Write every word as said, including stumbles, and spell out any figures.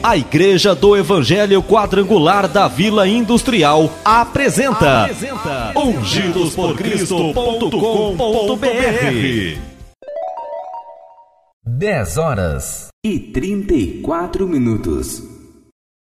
A Igreja do Evangelho Quadrangular da Vila Industrial apresenta, apresenta ungidos por cristo ponto com ponto br. dez horas e trinta e quatro minutos.